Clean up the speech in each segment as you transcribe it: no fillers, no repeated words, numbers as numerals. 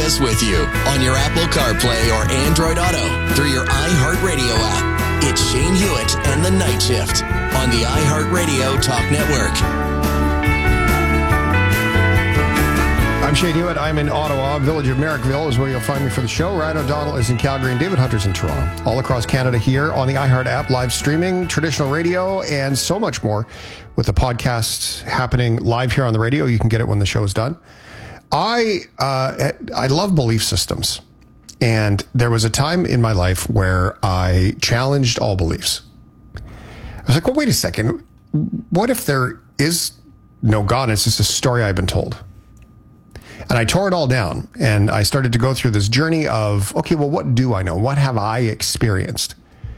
us with you on your Apple CarPlay or Android Auto through your iHeartRadio app. It's Shane Hewitt and the Night Shift on the iHeartRadio Talk Network. I'm Shane Hewitt. I'm in Ottawa. Village of Merrickville is where you'll find me for the show. Ryan O'Donnell is in Calgary and David Hunter's in Toronto. All across Canada here on the iHeart app, live streaming, traditional radio, and so much more with the podcasts happening live here on the radio. You can get it when the show is done. I love belief systems. And there was a time in my life where I challenged all beliefs. I was like, well, wait a second. What if there is no God? It's just a story I've been told. And I tore it all down and I started to go through this journey of, okay, well, what do I know? What have I experienced?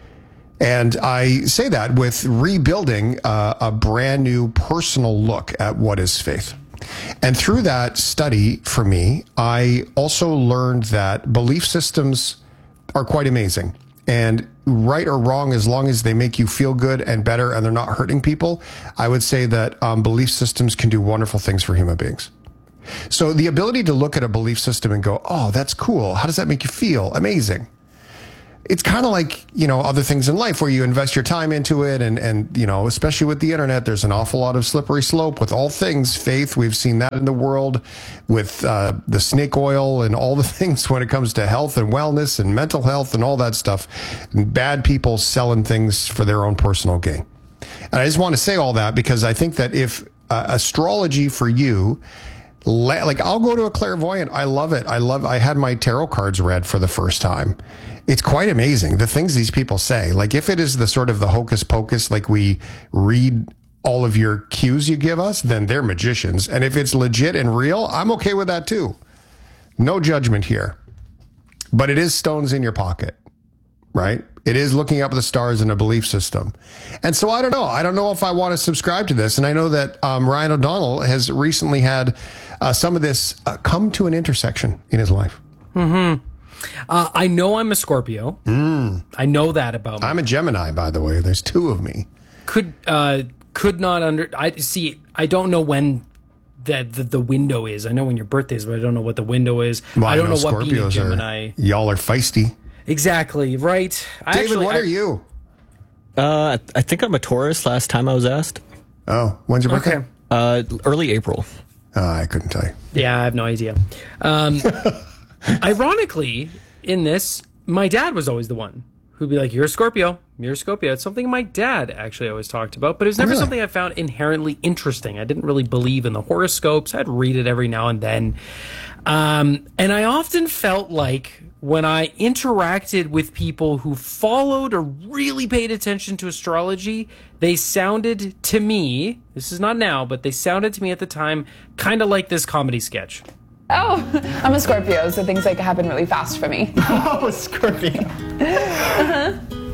And I say that with rebuilding a brand new personal look at what is faith. And through that study for me, I also learned that belief systems are quite amazing. And right or wrong, as long as they make you feel good and better and they're not hurting people, I would say that belief systems can do wonderful things for human beings. So the ability to look at a belief system and go, oh, that's cool. How does that make you feel? Amazing. It's kind of like, other things in life where you invest your time into it. And especially with the internet, there's an awful lot of slippery slope with all things faith. We've seen that in the world with the snake oil and all the things when it comes to health and wellness and mental health and all that stuff. And bad people selling things for their own personal gain. And I just want to say all that because I think that if astrology for you, like I'll go to a clairvoyant. I love it. I had my tarot cards read for the first time. It's quite amazing. The things these people say, like if it is the sort of the hocus pocus, like we read all of your cues you give us, then they're magicians. And if it's legit and real, I'm okay with that too. No judgment here, but it is stones in your pocket, right? It is looking up at the stars in a belief system. And so I don't know. I don't know if I want to subscribe to this. And I know that Ryan O'Donnell has recently had some of this come to an intersection in his life. Mm-hmm. I know I'm a Scorpio. I know that about me. I'm a Gemini, by the way. There's two of me. Could not I don't know when the window is. I know when your birthday is, but I don't know what the window is. Well, I don't know Scorpios what being a Gemini. Y'all are feisty. Exactly, right. David, what are you? I think I'm a Taurus last time I was asked. Oh, when's your birthday? Okay. Early April. I couldn't tell you. Yeah, I have no idea. Ironically, in this, my dad was always the one who'd be like, you're a Scorpio. You're a Scorpio. It's something my dad actually always talked about, but it was never something I found inherently interesting. I didn't really believe in the horoscopes. I'd read it every now and then. And I often felt like when I interacted with people who followed or really paid attention to astrology, they sounded to me, this is not now, but they sounded to me at the time kind of like this comedy sketch. Oh, I'm a Scorpio, so things happen really fast for me. Oh, Scorpio. Uh-huh.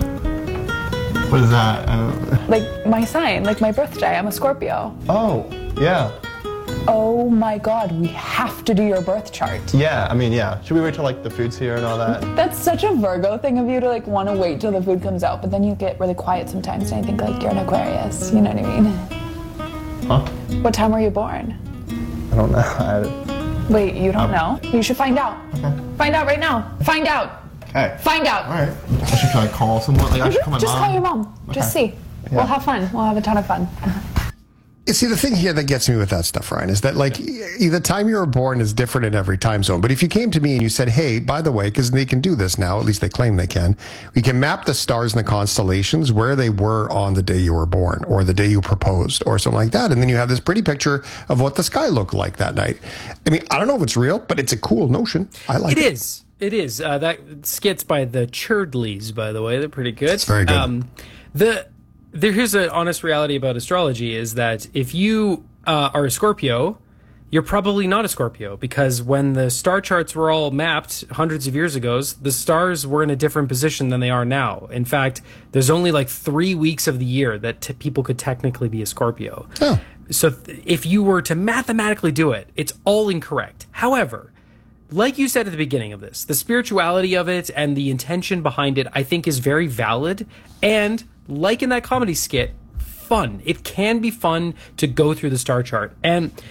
What is that? Like my sign, like my birthday. I'm a Scorpio. Oh, yeah. Oh my God, we have to do your birth chart. Yeah, yeah. Should we wait till the food's here and all that? That's such a Virgo thing of you to want to wait till the food comes out, but then you get really quiet sometimes and I think you're an Aquarius, you know what I mean? Huh? What time were you born? I don't know. Wait, you don't know? You should find out. Okay. Find out right now. Find out. Okay. Find out. All right. Should I call someone? I should call my Just mom? call your mom. Okay. Just see. Yeah. We'll have fun. We'll have a ton of fun. You see, the thing here that gets me with that stuff, Ryan, is that the time you were born is different in every time zone. But if you came to me and you said, hey, by the way, because they can do this now, at least they claim they can, we can map the stars and the constellations where they were on the day you were born or the day you proposed or something like that. And then you have this pretty picture of what the sky looked like that night. I don't know if it's real, but it's a cool notion. I like it. It is. That skits by the Churdleys, by the way. They're pretty good. It's very good. Here's an honest reality about astrology is that if you are a Scorpio, you're probably not a Scorpio because when the star charts were all mapped hundreds of years ago, the stars were in a different position than they are now. In fact, there's only 3 weeks of the year that people could technically be a Scorpio. Oh. So if you were to mathematically do it, it's all incorrect. However, like you said at the beginning of this, the spirituality of it and the intention behind it, I think is very valid. And like in that comedy skit, fun. It can be fun to go through the star chart. And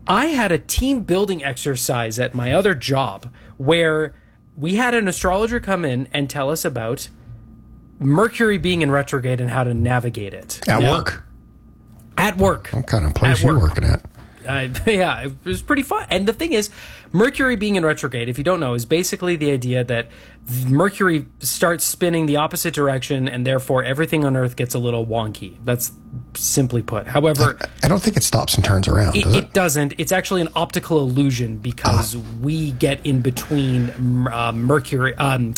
I had a team building exercise at my other job where we had an astrologer come in and tell us about Mercury being in retrograde and how to navigate it. At work? At work. What kind of place are you working at? Yeah, it was pretty fun. And the thing is, Mercury being in retrograde, if you don't know, is basically the idea that Mercury starts spinning the opposite direction and therefore everything on Earth gets a little wonky. That's simply put. However, I don't think it stops and turns around, does it? It doesn't. It's actually an optical illusion because we get in between Mercury. Oh,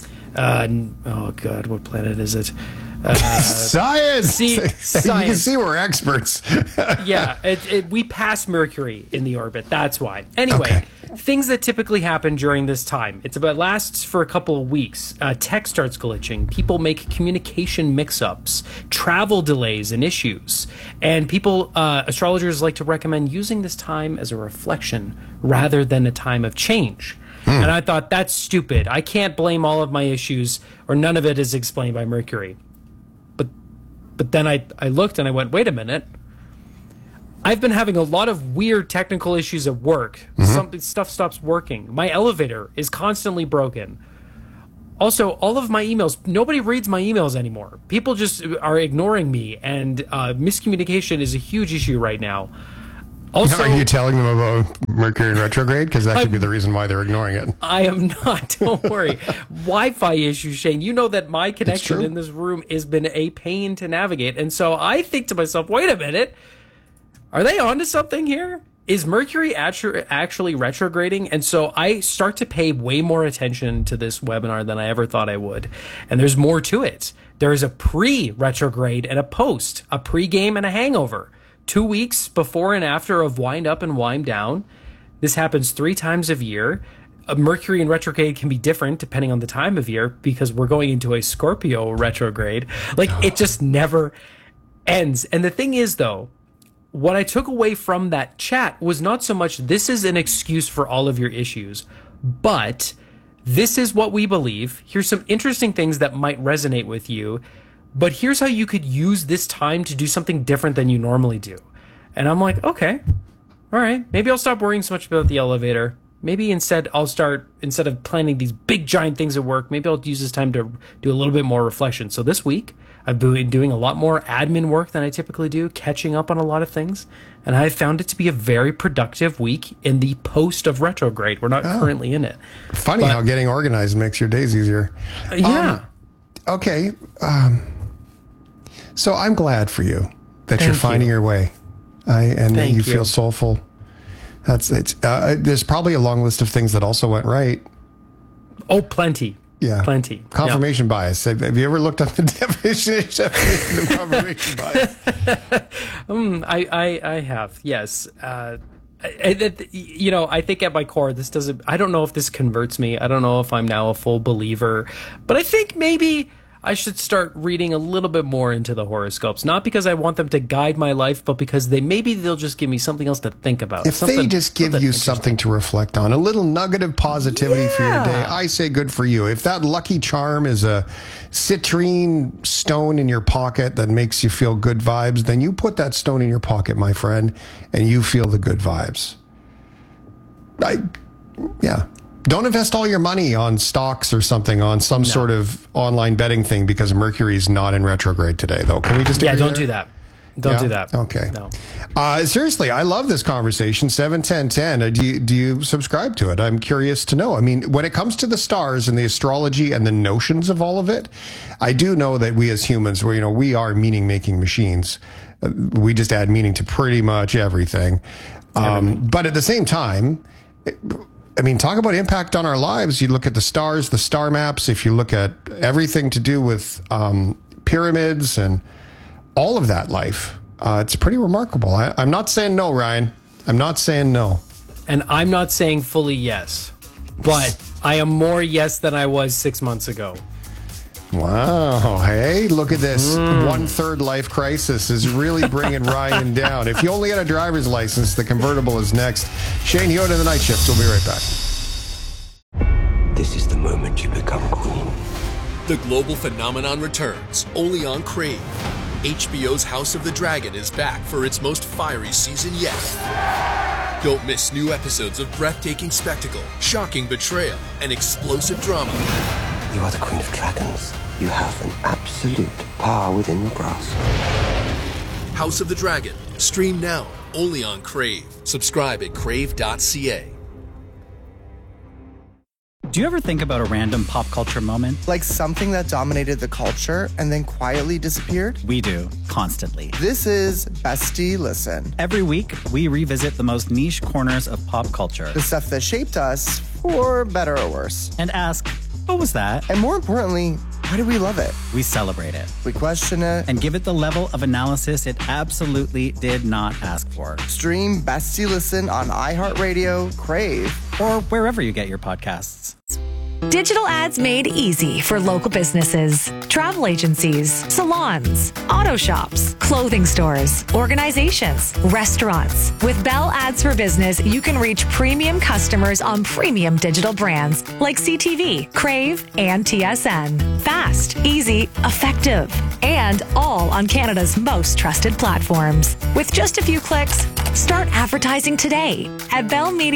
God, what planet is it? Science! Science. You can see we're experts. Yeah, we pass Mercury in the orbit. That's why. Anyway, things that typically happen during this time. Lasts for a couple of weeks. Tech starts glitching. People make communication mix-ups, travel delays and issues. And astrologers like to recommend using this time as a reflection rather than a time of change. And I thought, that's stupid. I can't blame all of my issues, or none of it is explained by Mercury. But then I looked and I went, wait a minute. I've been having a lot of weird technical issues at work. Stuff stops working. My elevator is constantly broken. Also, all of my emails, nobody reads my emails anymore. People just are ignoring me, and miscommunication is a huge issue right now. Also, are you telling them about Mercury in retrograde? Because that could be the reason why they're ignoring it. I am not. Don't worry. Wi-Fi issues, Shane. You know that my connection in this room has been a pain to navigate. And so I think to myself, wait a minute. Are they onto something here? Is Mercury actually retrograding? And so I start to pay way more attention to this webinar than I ever thought I would. And there's more to it. There is a pre-retrograde and a post, a pre-game and a hangover. 2 weeks before and after of wind up and wind down. This happens 3 times a year. Mercury in retrograde can be different depending on the time of year because we're going into a Scorpio retrograde. It just never ends. And the thing is, though, what I took away from that chat was not so much this is an excuse for all of your issues, but this is what we believe. Here's some interesting things that might resonate with you. But here's how you could use this time to do something different than you normally do. And I'm like, okay, all right. Maybe I'll stop worrying so much about the elevator. Maybe instead of planning these big giant things at work, maybe I'll use this time to do a little bit more reflection. So this week, I've been doing a lot more admin work than I typically do, catching up on a lot of things. And I found it to be a very productive week in the post of retrograde. We're not currently in it. Funny how getting organized makes your days easier. Yeah. Okay. So I'm glad for you that you're finding your way, and that you feel soulful. There's probably a long list of things that also went right. Oh, plenty. Yeah, plenty. Confirmation bias. Have you ever looked up the definition of confirmation bias? I have. Yes. I think at my core, this doesn't. I don't know if this converts me. I don't know if I'm now a full believer, but I think maybe I should start reading a little bit more into the horoscopes, not because I want them to guide my life, but because they'll just give me something else to think about. If they just give you something to reflect on, a little nugget of positivity for your day, I say good for you. If that lucky charm is a citrine stone in your pocket that makes you feel good vibes, then you put that stone in your pocket, my friend, and you feel the good vibes. Don't invest all your money on stocks or something on some sort of online betting thing because Mercury's not in retrograde today, though. Can we just agree don't there? do that. Don't do that. Okay. No. Seriously, I love this conversation. 71010. Do you subscribe to it? I'm curious to know. I mean, when it comes to the stars and the astrology and the notions of all of it, I do know that we as humans, we are meaning-making machines. We just add meaning to pretty much everything. But at the same time, talk about impact on our lives. You look at the stars, the star maps. If you look at everything to do with pyramids and all of that life, it's pretty remarkable. I'm not saying no, Ryan. I'm not saying no. And I'm not saying fully yes, but I am more yes than I was 6 months ago. Wow. Hey, look at this. 1/3 life crisis is really bringing Ryan down. If you only had a driver's license, the convertible is next. Shane Hewitt in the Night Shift. We'll be right back. This is the moment you become queen. The global phenomenon returns only on Crave. HBO's House of the Dragon is back for its most fiery season yet. Don't miss new episodes of breathtaking spectacle, shocking betrayal, and explosive drama. You are the Queen of Dragons. You have an absolute power within your grasp. House of the Dragon. Stream now, only on Crave. Subscribe at crave.ca. Do you ever think about a random pop culture moment? Like something that dominated the culture and then quietly disappeared? We do, constantly. This is Bestie Listen. Every week, we revisit the most niche corners of pop culture. The stuff that shaped us, for better or worse. And ask, what was that? And more importantly, why do we love it? We celebrate it. We question it. And give it the level of analysis it absolutely did not ask for. Stream Bestie Listen on iHeartRadio, Crave, or wherever you get your podcasts. Digital ads made easy for local businesses, travel agencies, salons, auto shops, clothing stores, organizations, restaurants. With Bell Ads for Business, you can reach premium customers on premium digital brands like CTV, Crave, and TSN. Fast, easy, effective, and all on Canada's most trusted platforms. With just a few clicks, start advertising today at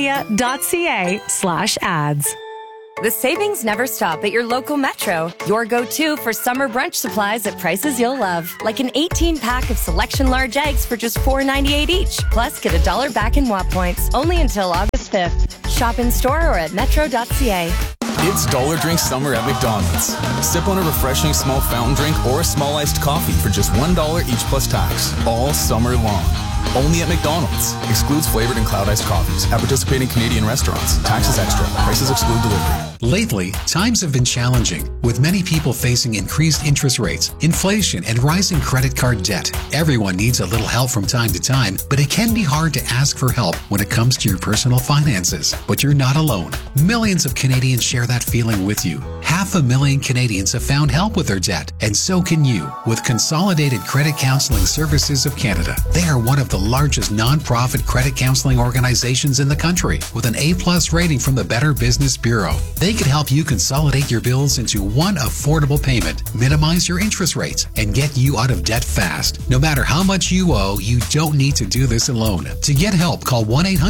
bellmedia.ca/ads. The savings never stop at your local Metro. Your go-to for summer brunch supplies at prices you'll love. Like an 18-pack of Selection large eggs for just $4.98 each. Plus, get $1 back in WAP points. Only until August 5th. Shop in store or at metro.ca. It's Dollar Drink Summer at McDonald's. Sip on a refreshing small fountain drink or a small iced coffee for just $1 each plus tax. All summer long. Only at McDonald's. Excludes flavored and cloud iced coffees at participating Canadian restaurants. Taxes extra. Prices exclude delivery. Lately, times have been challenging, with many people facing increased interest rates, inflation, and rising credit card debt. Everyone needs a little help from time to time, but it can be hard to ask for help when it comes to your personal finances. But you're not alone. Millions of Canadians share that feeling with you. 500,000 Canadians have found help with their debt, and so can you with Consolidated Credit Counseling Services of Canada. They are one of the largest non-profit credit counseling organizations in the country, with an A+ rating from the Better Business Bureau. They can help you consolidate your bills into one affordable payment, minimize your interest rates, and get you out of debt fast. No matter how much you owe, you don't need to do this alone. To get help, call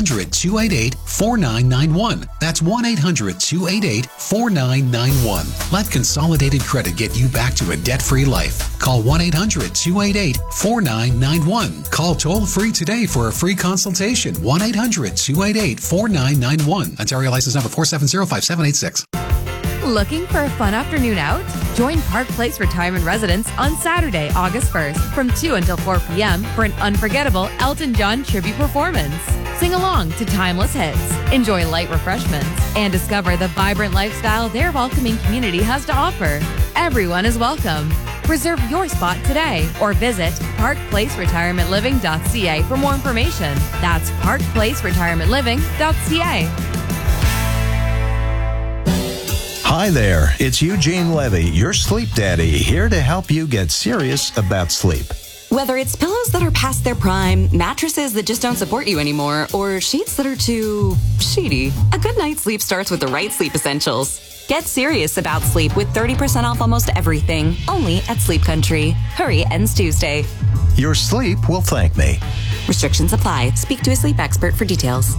1-800-288-4991. That's 1-800-288-4991. Let Consolidated Credit get you back to a debt-free life. Call 1-800-288-4991. Call toll-free today for a free consultation. 1-800-288-4991. Ontario license number 4705786. Looking for a fun afternoon out? Join Park Place Retirement Residence on Saturday, August 1st from 2 until 4 p.m. for an unforgettable Elton John tribute performance. Sing along to timeless hits, enjoy light refreshments, and discover the vibrant lifestyle their welcoming community has to offer. Everyone is welcome. Reserve your spot today or visit parkplaceretirementliving.ca for more information. That's parkplaceretirementliving.ca. Hi there, it's Eugene Levy, your sleep daddy, here to help you get serious about sleep. Whether it's pillows that are past their prime, mattresses that just don't support you anymore, or sheets that are too sheety, a good night's sleep starts with the right sleep essentials. Get serious about sleep with 30% off almost everything, only at Sleep Country. Hurry, ends Tuesday. Your sleep will thank me. Restrictions apply. Speak to a sleep expert for details.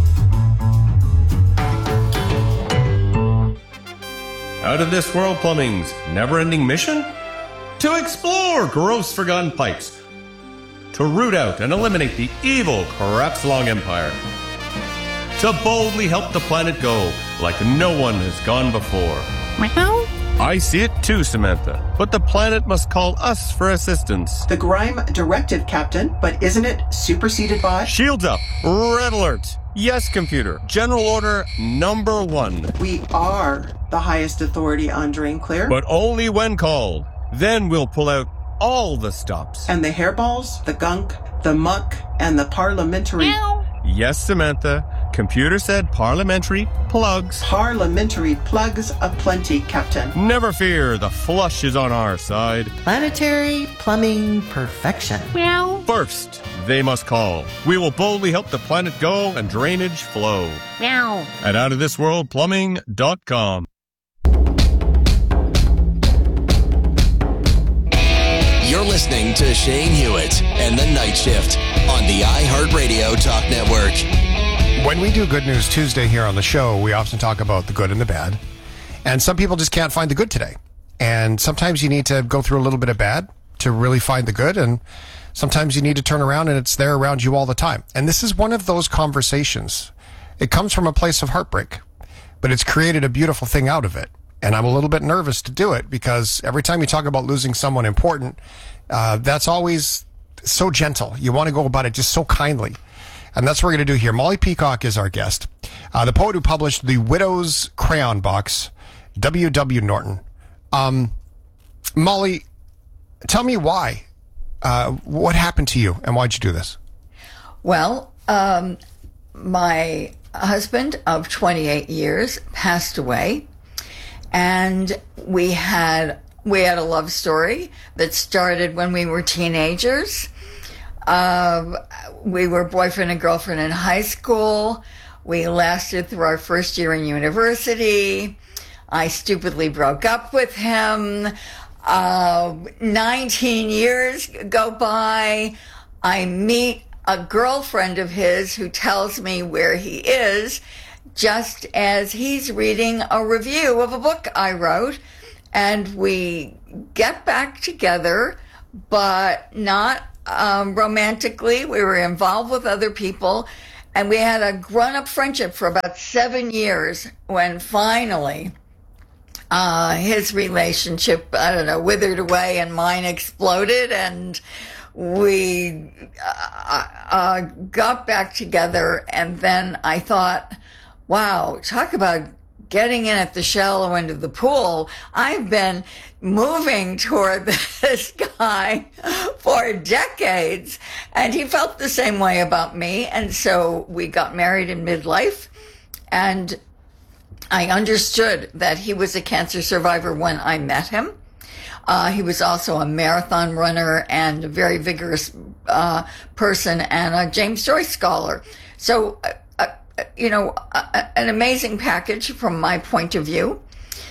Out of This World Plumbing's never-ending mission? To explore gross forgotten pipes. To root out and eliminate the evil Crapslong Empire. To boldly help the planet go like no one has gone before. Meow. I see it too, Samantha, but the planet must call us for assistance. The Grime directive, Captain, but isn't it superseded by? Shields up! Red alert! Yes, computer. General order number 1. We are the highest authority on Drain Clear. But only when called. Then we'll pull out all the stops. And the hairballs, the gunk, the muck, and the parliamentary... Meow. Yes, Samantha. Computer said parliamentary plugs. Parliamentary plugs aplenty, Captain. Never fear, the flush is on our side. Planetary plumbing perfection. Meow. First, they must call. We will boldly help the planet go and drainage flow. Meow. At outofthisworldplumbing.com. You're listening to Shane Hewitt and The Night Shift on the iHeartRadio Talk Network. When we do Good News Tuesday here on the show, we often talk about the good and the bad. And some people just can't find the good today. And sometimes you need to go through a little bit of bad to really find the good. And sometimes you need to turn around and it's there around you all the time. And this is one of those conversations. It comes from a place of heartbreak, but it's created a beautiful thing out of it. And I'm a little bit nervous to do it because every time you talk about losing someone important, that's always so gentle. You want to go about it just so kindly. And that's what we're going to do here. Molly Peacock is our guest. The poet who published The Widow's Crayon Box, W.W. Norton. Molly, tell me why. What happened to you and why'd you do this? Well, my husband of 28 years passed away, and we had a love story that started when we were teenagers. We were boyfriend and girlfriend in high school. We lasted through our first year in university. I stupidly broke up with him. 19 years go by. I meet a girlfriend of his who tells me where he is just as he's reading a review of a book I wrote. And we get back together, but not romantically. We were involved with other people, and we had a grown-up friendship for about 7 years when finally his relationship, withered away and mine exploded, and we got back together. And then I thought, wow, talk about getting in at the shallow end of the pool. I've been moving toward this guy for decades, and he felt the same way about me. And so we got married in midlife, and I understood that he was a cancer survivor when I met him. He was also a marathon runner and a very vigorous person and a James Joyce scholar. So, an amazing package from my point of view.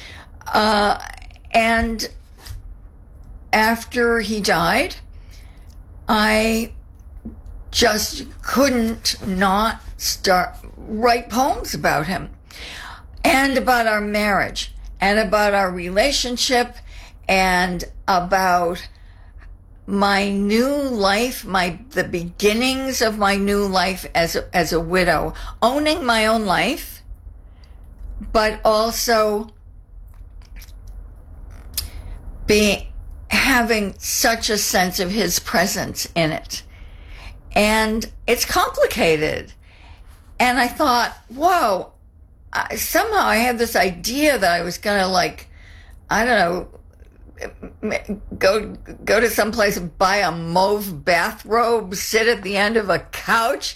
And after he died, I just couldn't not write poems about him and about our marriage and about our relationship and about my new life, the beginnings of my new life as a widow, owning my own life, but also having such a sense of his presence in it. And it's complicated. And I thought, whoa, somehow I had this idea that I was going to go to some place and buy a mauve bathrobe, sit at the end of a couch,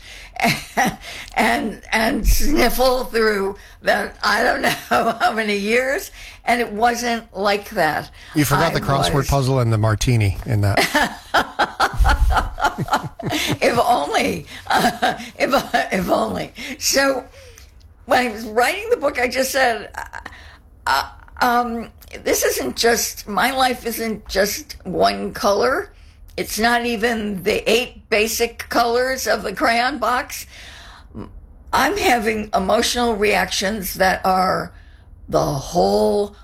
and sniffle through the I don't know how many years, and it wasn't like that. You forgot the crossword puzzle and the martini in that. If only, if only. So when I was writing the book, I just said, this isn't just, my life isn't just one color. It's not even the 8 basic colors of the crayon box. I'm having emotional reactions that are the whole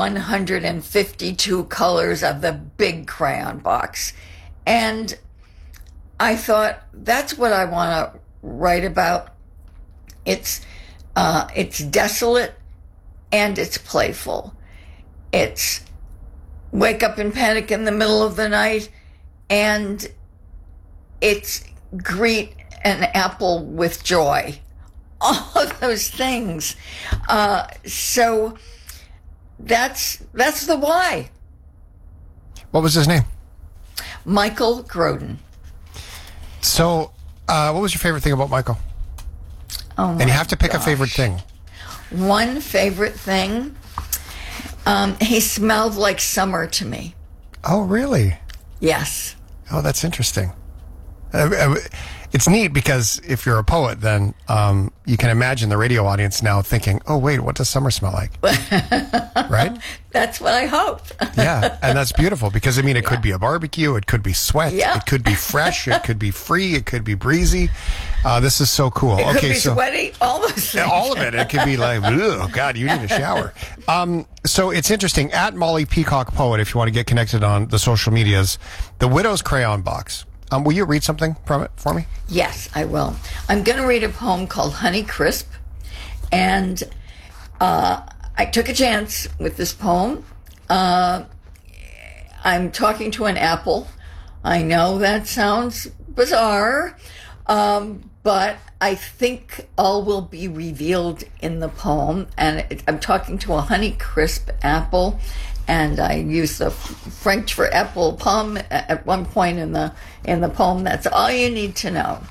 152 colors of the big crayon box. And I thought, that's what I want to write about. It's desolate and it's playful. It's wake up in panic in the middle of the night, and it's greet an apple with joy. All of those things. So that's the why. What was his name? Michael Grodin. So, what was your favorite thing about Michael? Oh my And you have to pick gosh. a favorite thing. One favorite thing. He smelled like summer to me. Oh, really? Yes. Oh, that's interesting. It's neat because if you're a poet, then you can imagine the radio audience now thinking, oh, wait, what does summer smell like? Right? That's what I hope. Yeah, and that's beautiful because, I mean, it could be a barbecue, it could be sweat, it could be fresh, it could be free, it could be breezy. This is so cool. It could be sweaty, all those things. All of it. It could be like, oh, God, you need a shower. So it's interesting. At Molly Peacock Poet, if you want to get connected on the social medias, the Widow's Crayon Box. Will you read something from it for me? Yes, I will. I'm going to read a poem called Honey Crisp. And I took a chance with this poem. I'm talking to an apple. I know that sounds bizarre, but I think all will be revealed in the poem. And I'm talking to a Honey Crisp apple. And I use the French for apple pomme at one point in the poem. That's all you need to know.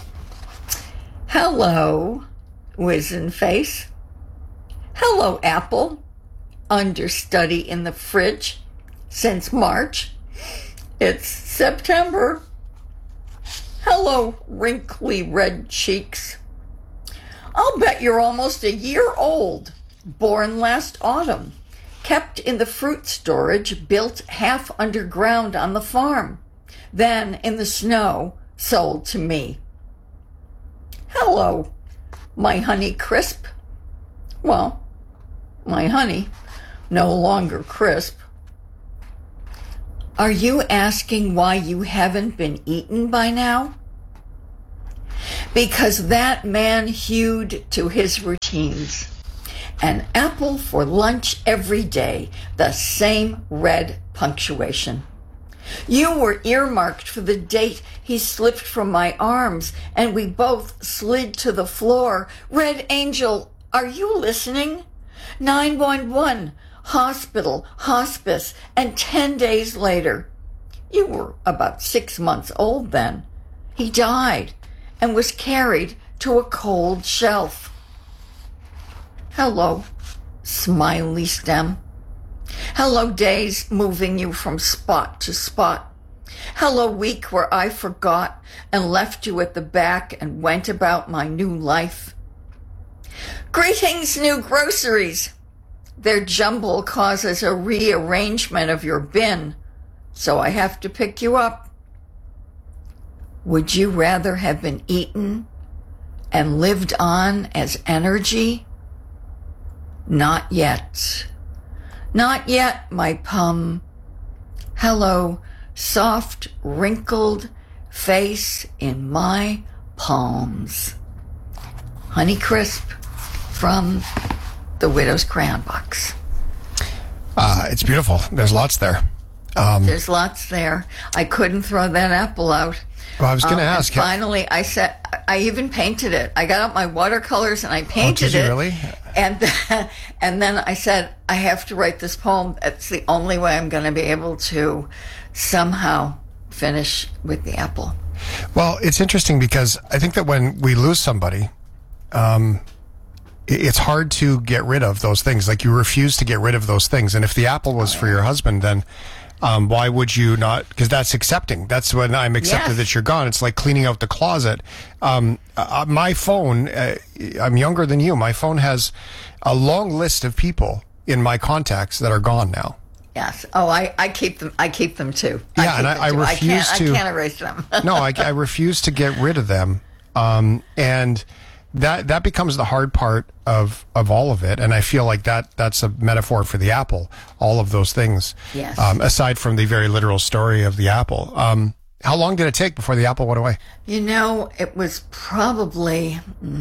Hello, wizen face. Hello, apple. Understudy in the fridge since March. It's September. Hello, wrinkly red cheeks. I'll bet you're almost a year old. Born last autumn. Kept in the fruit storage, built half underground on the farm. Then, in the snow, sold to me. Hello, my honey crisp. Well, my honey, no longer crisp. Are you asking why you haven't been eaten by now? Because that man hewed to his routines. An apple for lunch every day, the same red punctuation. You were earmarked for the date he slipped from my arms, and we both slid to the floor. Red Angel, are you listening? 911, hospital, hospice, and 10 days later. You were about 6 months old then. He died and was carried to a cold shelf. Hello, smiley stem. Hello, days moving you from spot to spot. Hello, week where I forgot and left you at the back and went about my new life. Greetings, new groceries. Their jumble causes a rearrangement of your bin, so I have to pick you up. Would you rather have been eaten and lived on as energy? Not yet. Not yet, my pum. Hello, soft, wrinkled face in my palms. Honey Crisp from the Widow's Crayon Box. It's beautiful. There's lots there. There's lots there. I couldn't throw that apple out. Well, I was going to ask. Finally, I even painted it. I got out my watercolors and I painted it. Oh, did you really? And then I said, I have to write this poem. It's the only way I'm going to be able to somehow finish with the apple. Well, it's interesting because I think that when we lose somebody, it's hard to get rid of those things. Like, you refuse to get rid of those things. And if the apple was for your husband, then why would you not? Because that's accepting. That's when I'm accepted that you're gone. It's like cleaning out the closet. My phone, I'm younger than you. My phone has a long list of people in my contacts that are gone now. Yes. Oh, I keep them. I keep them too. Yeah, I refuse to. I can't erase them. No, I refuse to get rid of them. And that becomes the hard part of all of it. And I feel like that's a metaphor for the apple, all of those things. Yes. Aside from the very literal story of the apple. How long did it take before the apple went away? You know, it was probably,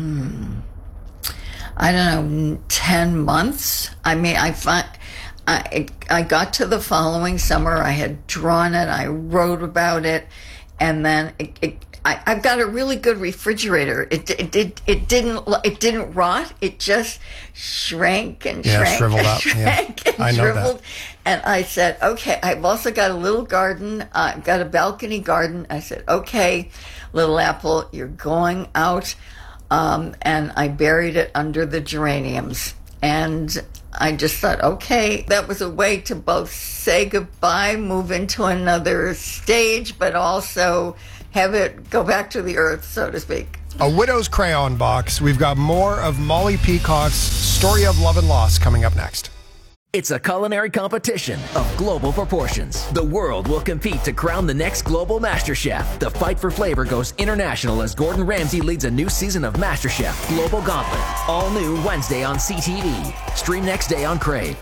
I don't know, 10 months. I mean, I got to the following summer. I had drawn it. I wrote about it. And then I've got a really good refrigerator. It didn't rot. It just shrank and shrank shriveled and up. shrank and I know shriveled. that. And I said, okay, I've also got a little garden. I've got a balcony garden. I said, okay, little apple, you're going out. And I buried it under the geraniums. And I just thought, okay, that was a way to both say goodbye, move into another stage, but also have it go back to the earth, so to speak. A widow's crayon box. We've got more of Molly Peacock's story of love and loss coming up next. It's a culinary competition of global proportions. The world will compete to crown the next global MasterChef. The fight for flavor goes international as Gordon Ramsay leads a new season of MasterChef Global Gauntlet. All new Wednesday on CTV. Stream next day on Crave.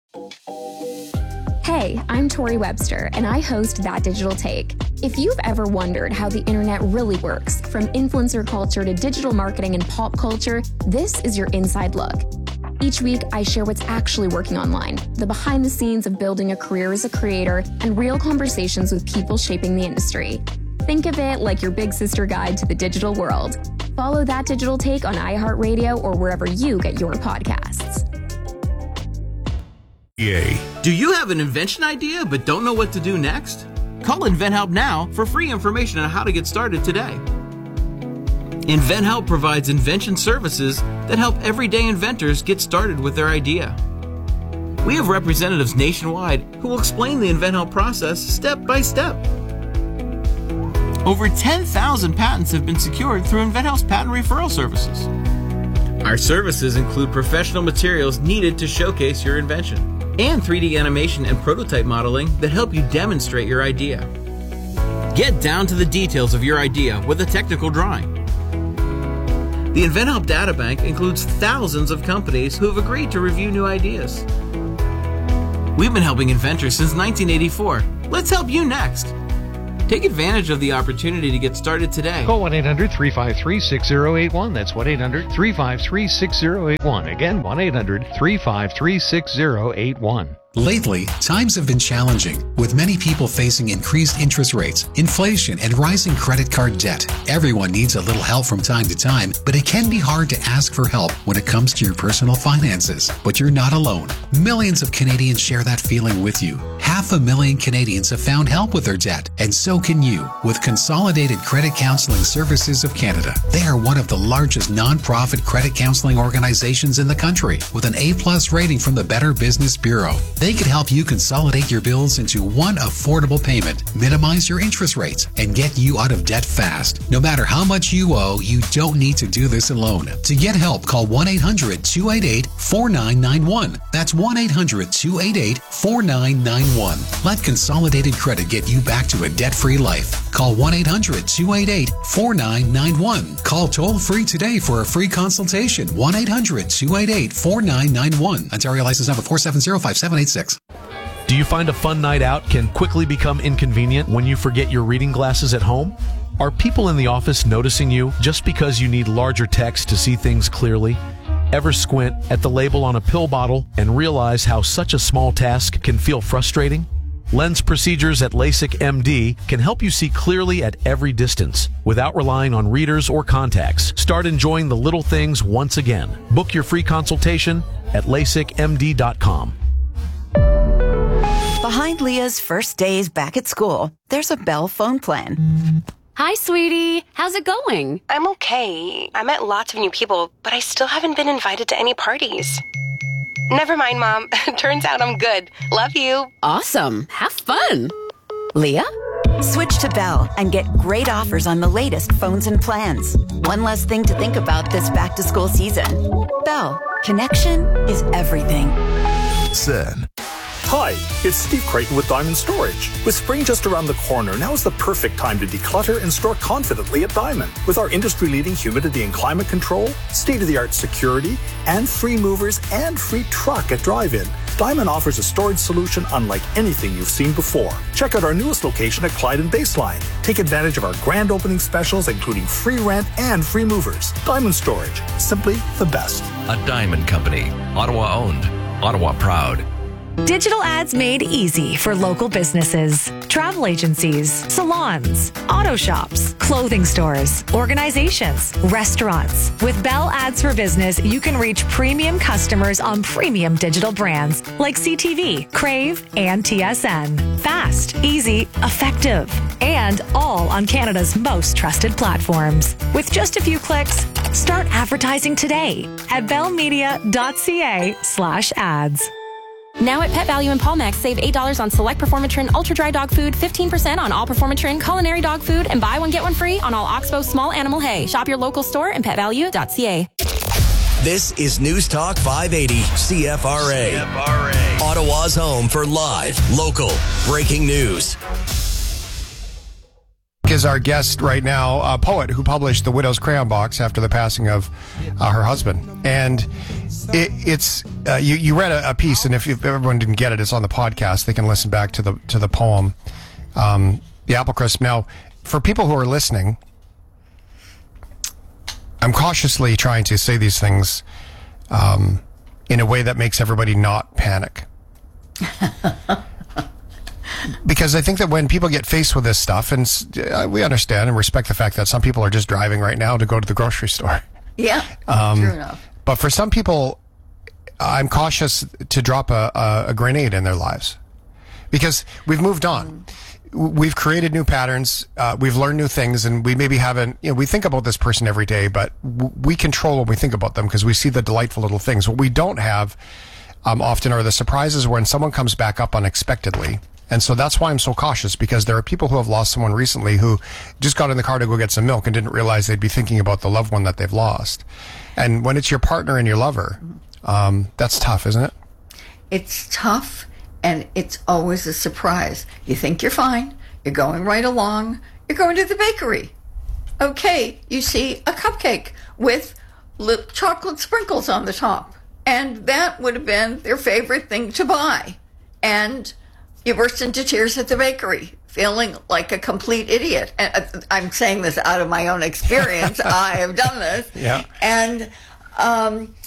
Hey, I'm Tori Webster, and I host That Digital Take. If you've ever wondered how the internet really works, from influencer culture to digital marketing and pop culture, this is your inside look. Each week, I share what's actually working online, the behind the scenes of building a career as a creator, and real conversations with people shaping the industry. Think of it like your big sister guide to the digital world. Follow That Digital Take on iHeartRadio or wherever you get your podcasts. Yay. Do you have an invention idea but don't know what to do next? Call InventHelp now for free information on how to get started today. InventHelp provides invention services that help everyday inventors get started with their idea. We have representatives nationwide who will explain the InventHelp process step by step. Over 10,000 patents have been secured through InventHelp's patent referral services. Our services include professional materials needed to showcase your invention, and 3D animation and prototype modeling that help you demonstrate your idea. Get down to the details of your idea with a technical drawing. The InventHelp Databank includes thousands of companies who have agreed to review new ideas. We've been helping inventors since 1984. Let's help you next. Take advantage of the opportunity to get started today. Call 1-800-353-6081. That's 1-800-353-6081. Again, 1-800-353-6081. Lately, times have been challenging, with many people facing increased interest rates, inflation, and rising credit card debt. Everyone needs a little help from time to time, but it can be hard to ask for help when it comes to your personal finances. But you're not alone. Millions of Canadians share that feeling with you. 500,000 Canadians have found help with their debt, and so can you with Consolidated Credit Counseling Services of Canada. They are one of the largest non-profit credit counseling organizations in the country, with an A+ rating from the Better Business Bureau. They could help you consolidate your bills into one affordable payment, minimize your interest rates, and get you out of debt fast. No matter how much you owe, you don't need to do this alone. To get help, call 1-800-288-4991. That's 1-800-288-4991. Let Consolidated Credit get you back to a debt-free life. Call 1-800-288-4991. Call toll-free today for a free consultation. 1-800-288-4991. Ontario license number 4705786. Do you find a fun night out can quickly become inconvenient when you forget your reading glasses at home? Are people in the office noticing you just because you need larger text to see things clearly? Ever squint at the label on a pill bottle and realize how such a small task can feel frustrating? Lens procedures at LASIK MD can help you see clearly at every distance without relying on readers or contacts. Start enjoying the little things once again. Book your free consultation at LASIKMD.com. Behind Leah's first days back at school, there's a Bell phone plan. Hi, sweetie. How's it going? I'm okay. I met lots of new people, but I still haven't been invited to any parties. Never mind, Mom. Turns out I'm good. Love you. Awesome. Have fun. Leah? Switch to Bell and get great offers on the latest phones and plans. One less thing to think about this back-to-school season. Bell. Connection is everything. Sin. Hi, it's Steve Creighton with Diamond Storage. With spring just around the corner, now is the perfect time to declutter and store confidently at Diamond. With our industry-leading humidity and climate control, state-of-the-art security, and free movers and free truck at drive-in, Diamond offers a storage solution unlike anything you've seen before. Check out our newest location at Clyde and Baseline. Take advantage of our grand opening specials, including free rent and free movers. Diamond Storage, simply the best. A Diamond Company, Ottawa owned, Ottawa proud. Digital ads made easy for local businesses, travel agencies, salons, auto shops, clothing stores, organizations, restaurants. With Bell Ads for Business, you can reach premium customers on premium digital brands like CTV, Crave, and TSN. Fast, easy, effective, and all on Canada's most trusted platforms. With just a few clicks, start advertising today at bellmedia.ca/ads. Now at Pet Value and Palmex, save $8 on select Performatrin Ultra Dry Dog Food, 15% on all Performatrin Culinary Dog Food, and buy one, get one free on all Oxbow Small Animal Hay. Shop your local store and petvalue.ca. This is News Talk 580 CFRA. Ottawa's home for live, local, breaking news. Is our guest right now, a poet who published The Widow's Crayon Box after the passing of her husband. And you read a piece, and if everyone didn't get it, it's on the podcast. They can listen back to the poem, The Apple Crisp. Now, for people who are listening, I'm cautiously trying to say these things in a way that makes everybody not panic. Because I think that when people get faced with this stuff, and we understand and respect the fact that some people are just driving right now to go to the grocery store. Yeah, true enough. But for some people, I'm cautious to drop a grenade in their lives. Because we've moved on. We've created new patterns. We've learned new things, and we maybe haven't, we think about this person every day, but we control what we think about them because we see the delightful little things. What we don't have often are the surprises when someone comes back up unexpectedly. And so that's why I'm so cautious, because there are people who have lost someone recently who just got in the car to go get some milk and didn't realize they'd be thinking about the loved one that they've lost. And when it's your partner and your lover, that's tough, isn't it? It's tough, and it's always a surprise. You think you're fine. You're going right along. You're going to the bakery. Okay, you see a cupcake with chocolate sprinkles on the top. And that would have been their favorite thing to buy. And you burst into tears at the bakery, feeling like a complete idiot. And I'm saying this out of my own experience. I have done this. Yeah. And